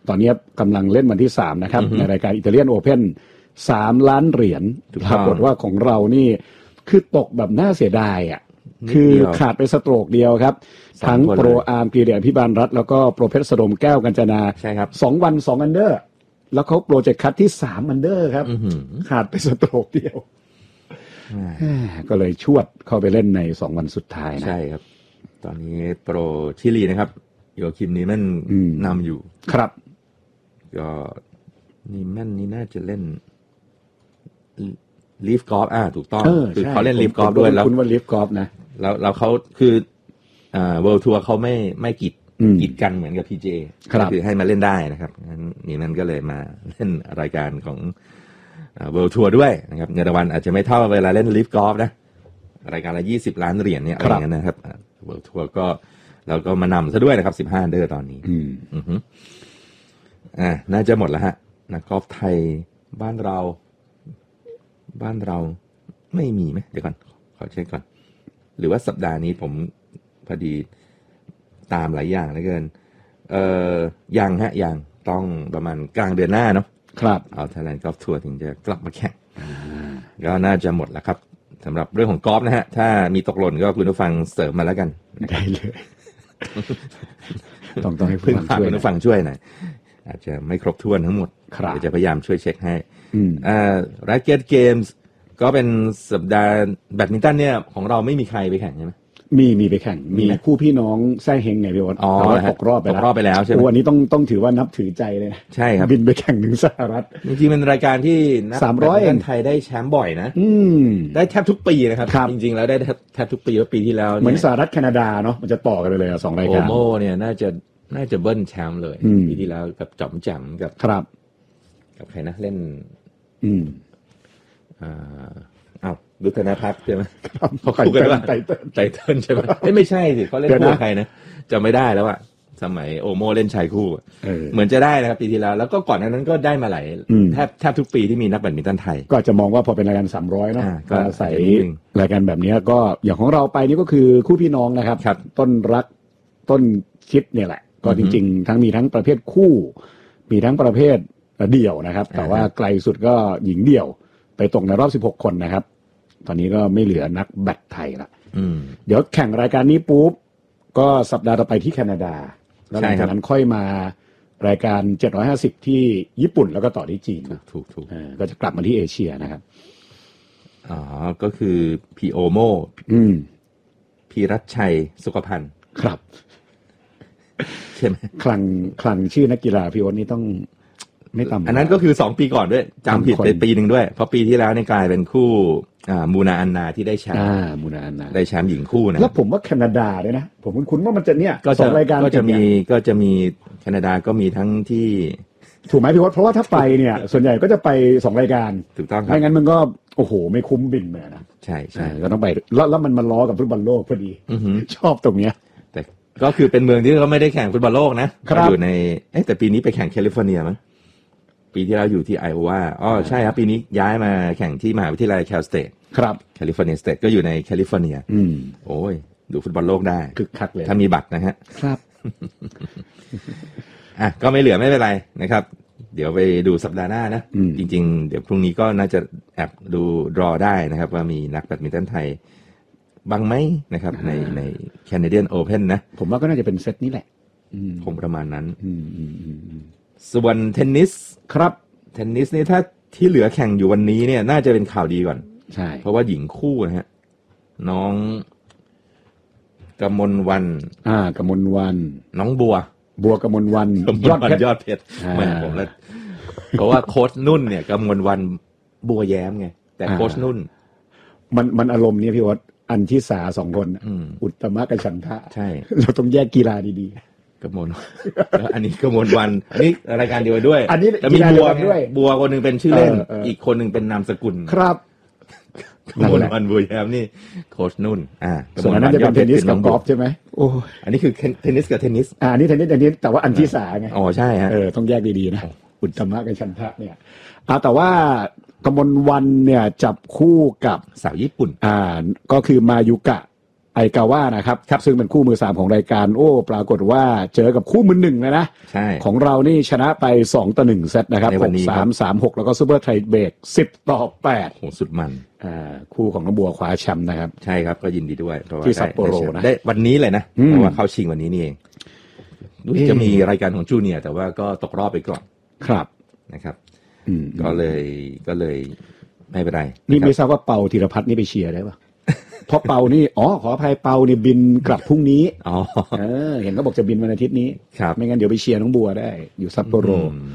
ตอนนี้กำลังเล่นวันที่สามนะครับในรายการอิตาเลียนโอเพ่นสามล้านเหรียญปรากฏว่าของเรานี่คือตกแบบน่าเสียดายอ่ะคือขาดไปสโตรกเดียวครับทั้งโปรอาร์มพีเดียพิบาลรัฐแล้วก็โปรเพชรสดมแก้วกัญจนาใช่ครับสองวันสองอันเดอร์แล้วเขาโปรเจกต์คัทที่สามอันเดอร์ครับขาดไปสโตรกเดียวก็เลยชวดเข้าไปเล่นในสองวันสุดท้ายนะใช่ครับตอนนี้โปรชิลีนะครับโยคิมนีแมนนำอยู่ครับก็นีแมนนี่น่าจะเล่นลีฟกอล์ฟอ่าถูกต้องคือเขาเล่นลีฟกอล์ฟด้วยแล้วคุณว่าลีฟกอล์ฟนะแล้วแล้วเขาคืออ่าเวิลด์ทัวร์เขาไม่ไม่กีดกีดกันเหมือนกับ พี จี เอ คือให้มาเล่นได้นะครับงั้นนี่มันก็เลยมาเล่นรายการของอ่าเวิลด์ทัวร์ด้วยนะครับเงินรางวัลอาจจะไม่เท่าเวลาเล่นลีฟกอล์ฟนะรายการละยี่สิบล้านเหรียญเนี่ยอะไรอย่างเงี้ยนะครับเวิลด์ทัวร์ก็แล้วก็มานำซะด้วยนะครับสิบห้าอันเดอร์ตอนนี้อืมอือฮึอ่าน่าจะหมดแล้วฮะนักกอล์ฟไทยบ้านเราบ้านเราไม่มีไหมเดี๋ยวก่อนขอเช็คก่อนหรือว่าสัปดาห์นี้ผมพอดีตามหลายอย่างเหลือเกินเอ่อยังฮะยังต้องประมาณกลางเดือนหน้าเนาะครับเอา Thailand Golf Tour ถึงจะกลับมาแข่งก็น่าจะหมดแล้วครับสำหรับเรื่องของกอล์ฟนะฮะถ้ามีตกหล่นก็คุณผู้ฟังเสริมมาแล้วกันได้เลยต้องต้องให้คุณผู้ฟังช่วยหน่อยอาจจะไม่ครบถ้วนทั้งหมดเดี๋ยวจะพยายามช่วยเช็คให้อ่า Racket Games ก็เป็นสัปดาห์แบดมินตันเนี่ยของเราไม่มีใครไปแข่งใช่ไหมมีมีไปแข่งมีคู่พี่น้องแซ่เฮงไงพี่วอนแต่ว่าตกรอบไปแล้วตกรอบไปแล้วใช่ไหมวันนี้ต้องต้องถือว่านับถือใจเลยนะใช่ครับบินไปแข่งถึงสหรัฐจริงๆเป็นรายการที่นักแบดมินตันไทยได้แชมป์บ่อยนะได้แทบทุกปีนะครับจริงๆแล้วได้แทบทุกปีว่าปีที่แล้วเหมือนสหรัฐแคนาดาเนาะมันจะต่อกันไปเลยสองรายการโอโมเนี่ยน่าจะน่าจะเบิ้ลแชมป์เลยปีที่แล้วกับจอมแจ่มกับครับกับใครนะเล่นอืมอ่าอ้าวดุธนภัทรใช่ไหมเขาคู่กันว่าไตเติ้ลไตเติ้ลใช่ไหมไม่ใช่สิเขาเล่นคู่ใครนะจำไม่ได้แล้วอะสมัยโอโมเล่นชายคู่เหมือนจะได้นะครับปีที่แล้วแล้วก็ก่อนหน้านั้นก็ได้มาหลายแทบแทบทุกปีที่มีนักแบดมินตันไทยก็จะมองว่าพอเป็นรายการสามร้อยเนาะก็ใส่รายการแบบนี้ก็อย่างของเราไปนี่ก็คือคู่พี่น้องนะครับต้นรักต้นคิดเนี่ยแหละก็จริงๆทั้งมีทั้งประเภทคู่มีทั้งประเภทเดี่ยวนะครับแต่ว่าไกลสุดก็หญิงเดี่ยวไปตกในรอบสิบหกคนนะครับตอนนี้ก็ไม่เหลือนักแบดไทยละเดี๋ยวแข่งรายการนี้ปุ๊บก็สัปดาห์ต่อไปที่แคนาดาแล้วหลังจากนั้นค่อยมารายการเจ็ดร้อยห้าสิบที่ญี่ปุ่นแล้วก็ต่อที่จีนถูกถูกก็จะกลับมาที่เอเชียนะครับอ๋อก็คือพีโอโมพีรัชชัยสุขพันธ์ครับใช่ไหมคลังคลังชื่อนักกีฬาพี่วอนนี่ต้องไม่ต่ำอันนั้นก็คือสองปีก่อนด้วยจำผิดไปปีหนึ่งด้วยเพราะปีที่แล้วเนี่ยกลายเป็นคู่อ่ามูนาอันนาที่ได้แชมป์อ่ามูนาอันนาได้แชมป์หญิงคู่นะแล้วผมว่าแคนาดาด้วยนะผมคุ้นๆว่ามันจะเนี่ยสองรายการก็จะมีก็จะมีแคนาดาก็มีทั้งที่ถูกไหมพี่วอนเพราะว่าถ้าไปเนี่ยส่วนใหญ่ก็จะไปสองรายการถูกต้องครับไม่งั้นมันก็โอ้โหไม่คุ้มบินเลยนะใช่ใช่ก็ต้องไปแล้วแล้วมันมาล้อกับฟุตบอลโลกพอดีชอบตรงเนี้ยแต่ก็คือเป็นเมืองที่เขาไม่ได้แข่งฟุตบอลโลกนะอยู่ในเอ๊ะแต่ปีนี้ไปแข่งแคลิฟอร์เนียมั้งปีที่แล้วอยู่ที่ไอโอวาอ๋อใช่ครับปีนี้ย้ายมาแข่งที่มหาวิทยาลัยแคลสเตทครับแคลิฟอร์เนียสเตทก็อยู่ในแคลิฟอร์เนียอืมโอ้ยดูฟุตบอลโลกได้คึกคักเลยถ้ามีบัตรนะฮะครับอ่ะก็ไม่เหลือไม่เป็นไรนะครับเดี๋ยวไปดูสัปดาห์หน้านะจริงๆเดี๋ยวพรุ่งนี้ก็น่าจะแอบดูดรอได้นะครับว่ามีนักแบดมินตันไทยบ้างไหมนะครับในใน Canadian Open นะผมว่าก็น่าจะเป็นเซตนี้แหละคงประมาณนั้นอืมส่วนเทนนิสครับเทนนิสนี่ถ้าที่เหลือแข่งอยู่วันนี้เนี่ยน่าจะเป็นข่าวดีก่อนใช่เพราะว่าหญิงคู่นะฮะน้องกมลวรรณอ่ากมลวรรณน้องบัวบัวกมลวรรณยอดเพชรยอดเพชรแม่ผมแล้วเพราะว่าโค้ชนุ่นเนี่ยกมลวรรณบัวแย้มไงแต่โค้ชนุ่นมันมันอารมณ์นี้พี่วัดอันที่สาสองคนอุตตมะกับฉันทะใช่เราต้องแยกกีฬาดีๆกมลแล้วอันนี้กมลวรรณอันนี้รายการเดียวด้วยอันนี้มีบัวด้วยบัวคนนึงเป็นชื่อเล่นอีกคนนึงเป็นนามสกุลครับกมลวรรณบัวแย้มนี่โค้ชนุ่นอ่าส่วนนั้นจะเป็นเทนนิสกับกอล์ฟใช่ไหมโอ้อันนี้คือเทนนิสกับเทนนิสอ่าอันนี้เทนนิสเทนนิสแต่ว่าอันที่สาไงอ๋อใช่ฮะเออต้องแยกดีๆนะอุตตมะกับฉันทะเนี่ยอ่าแต่ว่ากมลวรรณเนี่ยจับคู่กับสาวญี่ปุ่นอ่าก็คือมายุกะไอกาว่านะครับซึ่งเป็นคู่มือสามของรายการโอ้ปรากฏว่าเจอกับคู่มือหนึ่งเลยนะของเรานี่ชนะไปสองต่อหนึ่งเซตนะครับหก สาม สาม หกแล้วก็ซูเปอร์ไทเบรกสิบต่อแปดโหสุดมันอ่าคู่ของน้องบัวคว้าแชมป์นะครับใช่ครับก็ยินดีด้วยเพราะว่าที่ซัปโปโรนะได้วันนี้เลยนะเพราะว่าเข้าชิงวันนี้นี่เองจะมีรายการของจูเนียร์แต่ว่าก็ตกรอบไปก่อนครับนะครับก็เลยก็เลยไม่เป็นไรนี่ไม่ทราบว่าเปาธีรพัฒน์นี่ไปเชียร์ได้ป่ะเพราะเปานี่อ๋อขออภัยเปานี่บินกลับพรุ่งนี้อ๋อเออเห็นเขาบอกจะบินวันอาทิตย์นี้ครับไม่งั้นเดี๋ยวไปเชียร์น้องบัวได้อยู่ซัปโปโร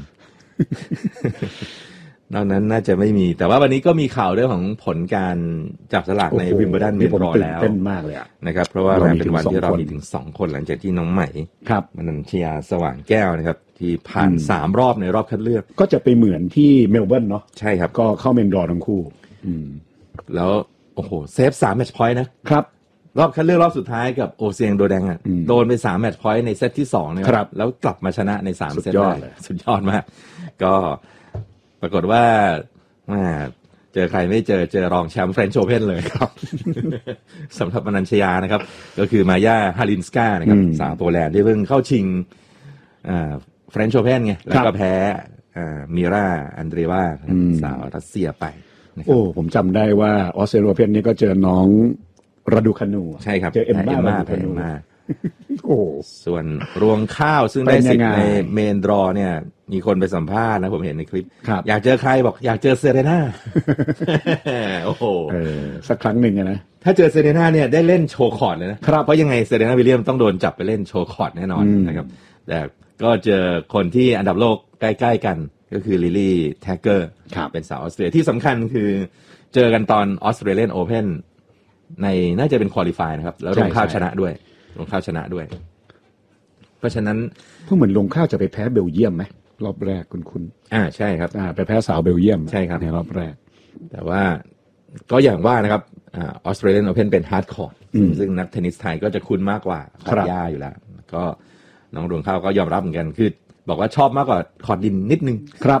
นอกนั้นน่าจะไม่มีแต่ว่าวันนี้ก็มีข่าวเรื่องของผลการจับสลากในวิมเบิลดันเรียบร้อยแล้วเต้นมากเลยนะครับเพราะว่าเป็นวันที่เรามีถึงสองคนหลังจากที่น้องใหม่มนัญชยาสว่างแก้วนะครับที่ผ่านสามรอบในรอบคัดเลือกก็จะไปเหมือนที่เมลเบิร์นเนาะใช่ครับก็เข้าเมนดรอทั้งคู่แล้วโอ้โหเซฟสามแมตช์พอยต์นะครับรอบคัดเลือกรอบสุดท้ายกับโอเซียงโดแดงอ่ะโดนไปสามแมตช์พอยต์ในเซตที่สองนะครับแล้วกลับมาชนะในสามเซตได้สุดยอดมากก็ปรากฏว่าเจอใครไม่เจอเจอรองแชมป์เฟรนช์โอเพ่นเลยครับสำหรับมนัญชยานะครับก็คือมาย่าฮาลินสกานะครับสาวโปแลนด์ที่เพิ่งเข้าชิงเฟรนช์โอเพ่นไงแล้วก็แพ้มิราอันเดรวาสาวรัสเซียไปโอ้ผมจำได้ว่าออสเตรเลียโอเพ่นนี่ก็เจอน้องราดูคานูใช่ครับเจอเอ็มม่าราดูคานูโอ้ส่วนรวงข้าวซึ่งได้สิทธิ์ในเมนดรอเนี่ยมีคนไปสัมภาษณ์นะผมเห็นในคลิปอยากเจอใครบอกอยากเจอเซเรน่าโอ้โหสักครั้งหนึ่งนะถ้าเจอเซเรน่าเนี่ยได้เล่นโชว์คอร์ดเลยนะเพราะยังไงเซเรน่าวิลเลียมต้องโดนจับไปเล่นโชว์คอร์ดแน่นอนนะครับแต่ก็เจอคนที่อันดับโลกใกล้ๆกันก็คือลิลี่แท็กเกอร์เป็นสาวออสเตรเลียที่สำคัญคือเจอกันตอนออสเตรเลียนโอเพ่นในน่าจะเป็นควอลิฟายนะครับแล้วลงข้าวชนะด้วยลงข้าวชนะด้วยเพราะฉะนั้นเพิ่งเหมือนลงข้าวจะไปแพ้เบลเยียมไหมรอบแรกคุณคุณอ่าใช่ครับอ่าไปแพ้สาวเบลเยียมใช่ครับในรอบแรกแต่ว่าก็อย่างว่านะครับอ่าออสเตรเลียนโอเพ่นเป็นฮาร์ดคอร์ดซึ่งนักเทนนิสไทยก็จะคุ้นมากกว่าคอร์ดหญ้าอยู่แล้วก็น้องลงข้าวก็ยอมรับเหมือนกันคือบอกว่าชอบมากกว่าคอร์ดดินนิดนึงครับ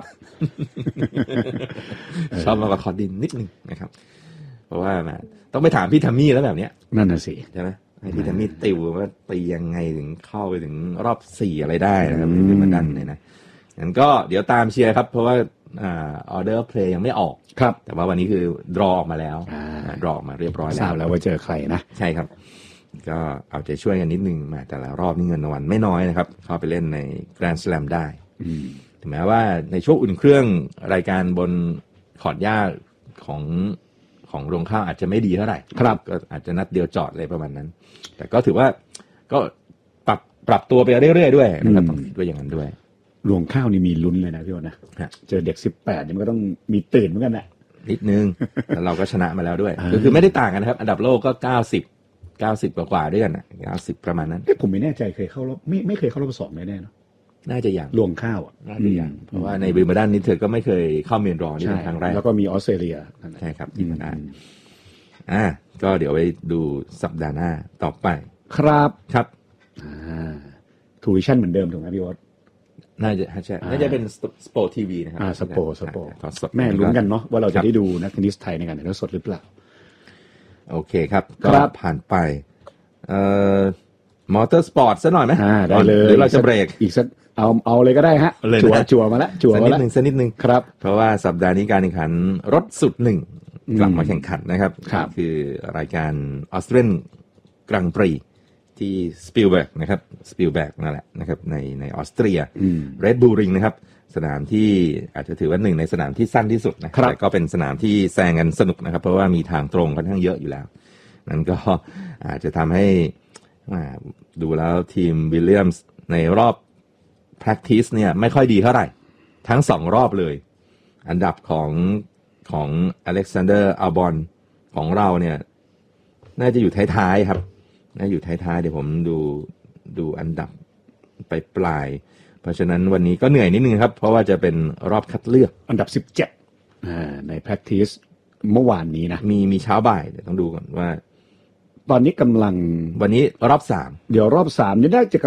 ชอบมากกว่าคอร์ดดินนิดนึงนะครับเพราะว่าต้องไปถามพี่ทัมมี่แล้วแบบเนี้ยนั่นน่ะสิใช่ไหมให้พี่ทัมมี่ติวว่าตียังไงถึงเข้าไปถึงรอบสี่อะไรได้นะครับเป็นมาดันเนี่ยนะงั้นก็เดี๋ยวตามเชียร์ครับเพราะว่าอ่าออเดอร์เพลย์ยังไม่ออกครับแต่ว่าวันนี้คือดรอออกมาแล้วดรอออกมาเรียบร้อยแล้วทราบแล้วว่าเจอใครนะใช่ครับก็เอาใจช่วยกันนิดนึงมาแต่ละรอบนี่เงินรางวัลไม่น้อยนะครับเข้าไปเล่นในแกรนด์สแลมได้ถึงแม้ว่าในช่วงอุ่นเครื่องรายการบนคอร์ดหญ้าของของโรงข้าวอาจจะไม่ดีเท่าไหร่ครับก็อาจจะนัดเดียวจอดอะไรประมาณนั้นแต่ก็ถือว่าก็ปรับปรับตัวไปเรื่อยๆด้วยนะครับต้องด้วยอย่างนั้นด้วยรวงข้าวนี่มีลุ้นเลยนะพี่โอนะเจอเด็กสิบแปดนี่มันก็ต้องมีตื่นเหมือนกันแหละนิดนึงแล้วเราก็ชนะมาแล้วด้วยก็คือไม่ได้ต่างกันนะครับอันดับโลกก็เก้าสิบเก้าสิบกว่าๆด้วยกันนะเก้าสิบประมาณนั้นผมไม่แน่ใจเคยเข้ารอบไม่ไม่เคยเข้ารอบสองแน่ๆเนาะน่าจะอย่างรวงข้าวอ่ะน่าจะอย่างเพราะว่าในวิมเบิลดันนี่เธอก็ไม่เคยเข้าเมนดรอนี่เป็นครั้งแรกแล้วก็มีออสเตรเลียใช่ครับที่มาได้อ่าก็เดี๋ยวไปดูสัปดาห์หน้าต่อไปครับครับอ่าทูวิชั่นเหมือนเดิมถูกไหมพี่วอดน่าจะใช่น่าจะเป็นสปอร์ตทีวีนะครับอ่าสปอร์ตสปอร์ตแม่ลุ้นกันเนาะว่าเราจะได้ดูนักเทนนิสไทยในการถ่ายทอดสดหรือเปล่าโอเคครับก็ผ่านไปเอ่อมอเตอร์สปอร์ตซะหน่อยไหมอ่าได้เลยหรือเราจะเบรกอีกสักเอาเอาเลยก็ได้ฮะจั่วจั่วมาแล้วจั่วมาแล้วนิดนึงสักนิดนึงครับเพราะว่าสัปดาห์นี้การแข่งขันรถสุดหนึ่งกลับมาแข่งขันนะครับคือรายการออสเตรเลียนกรังปรีที่สปิลเบิร์กนะครับสปิลเบิร์กนั่นแหละนะครับในในออสเตรียเรดบูลริงนะครับสนามที่อาจจะถือว่าหนึ่งในสนามที่สั้นที่สุดนะแต่ก็เป็นสนามที่แซงกันสนุกนะครับเพราะว่ามีทางตรงค่อนข้างเยอะอยู่แล้วนั่นก็อาจจะทำให้ดูแล้วทีมวิลเลียมส์ในรอบ practice เนี่ยไม่ค่อยดีเท่าไหร่ทั้งสองรอบเลยอันดับของของอเล็กซานเดอร์อัลบอนของเราเนี่ยน่าจะอยู่ท้ายๆครับน่าอยู่ท้ายๆเดี๋ยวผมดูดูอันดับไปปลายเพราะฉะนั้นวันนี้ก็เหนื่อยนิดนึงครับเพราะว่าจะเป็นรอบคัดเลือกอันดับสิบเจ็ดอ่าใน practice เมื่อวานนี้นะมีมีเช้าบ่ายเดี๋ยวต้องดูก่อนว่าตอนนี้กำลังวันนี้รอบสามเดี๋ยวรอบสามนี่น่าจะ